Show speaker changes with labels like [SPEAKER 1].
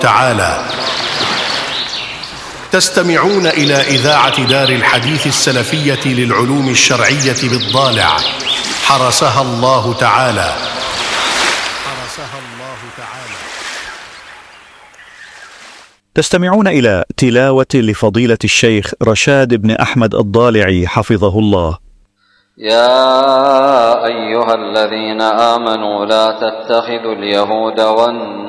[SPEAKER 1] تعالى. تستمعون إلى إذاعة دار الحديث السلفية للعلوم الشرعية بالضالع، حرسها الله تعالى.
[SPEAKER 2] تستمعون إلى تلاوة لفضيلة الشيخ رشاد بن أحمد الضالعي حفظه الله.
[SPEAKER 3] يا أيها الذين آمنوا لا تتخذوا اليهود والنصارى